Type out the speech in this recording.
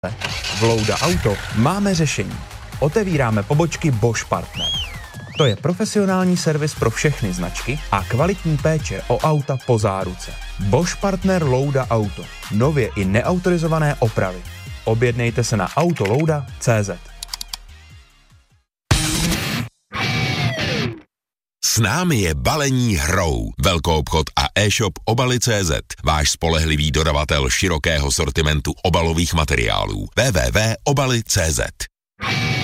V Louda Auto máme řešení. Otevíráme pobočky Bosch Partner. To je profesionální servis pro všechny značky a kvalitní péče o auta po záruce. Bosch Partner Louda Auto. Nově i neautorizované opravy. Objednejte se na autolouda.cz. S námi je balení hrou. Velkoobchod a e-shop Obaly.cz. Váš spolehlivý dodavatel širokého sortimentu obalových materiálů. www.obaly.cz.